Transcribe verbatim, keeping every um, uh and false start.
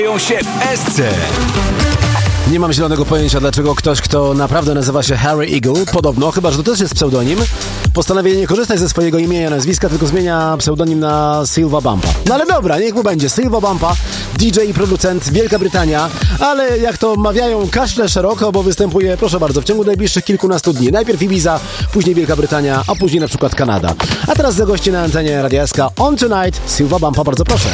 się w S C. Nie mam zielonego pojęcia, dlaczego ktoś, kto naprawdę nazywa się Harry Eagle, podobno, chyba że to też jest pseudonim, postanawia nie korzystać ze swojego imienia, nazwiska, tylko zmienia pseudonim na Silva Bumpa. No ale dobra, niech mu będzie. Silva Bumpa, D J i producent, Wielka Brytania, ale jak to mawiają, kaszle szeroko, bo występuje, proszę bardzo, w ciągu najbliższych kilkunastu dni. Najpierw Ibiza, później Wielka Brytania, a później na przykład Kanada. A teraz zagości na antenie Radia S K On Tonight, Silva Bumpa, bardzo proszę.